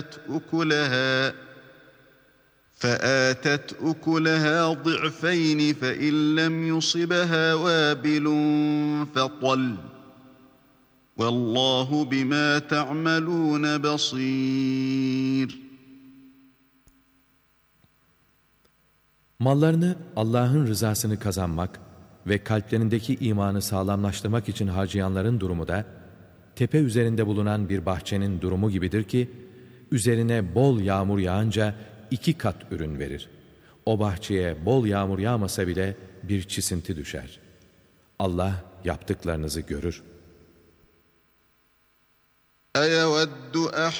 أكلها فآتت أكلها ضعفين فإن لم يصبها وابل فطل والله بما تعملون بصير. Mallarını Allah'ın rızasını kazanmak ve kalplerindeki imanı sağlamlaştırmak için harcayanların durumu da, tepe üzerinde bulunan bir bahçenin durumu gibidir ki, üzerine bol yağmur yağınca 2 kat ürün verir. O bahçeye bol yağmur yağmasa bile bir çisinti düşer. Allah yaptıklarınızı görür. أَيَوَدُّ